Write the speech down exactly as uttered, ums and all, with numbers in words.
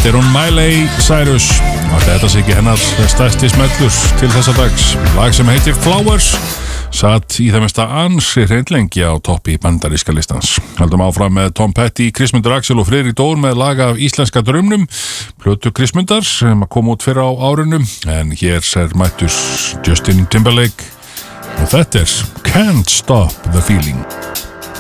Þetta er hún Miley Cyrus og þetta sé ekki hennar stærsti smellur til þessa dags. Lag sem heitir Flowers satt í það mesta ansi hreinlengi á toppi bandaríska listans. Haldum áfram með Tom Petty, Krismundur Axel og Friðrik Dór með lag af Íslenska draumnum, plötu Krismundar sem kom út fyrir á árunum, en hér er mættur Justin Timberlake og þetta er Can't Stop the Feeling.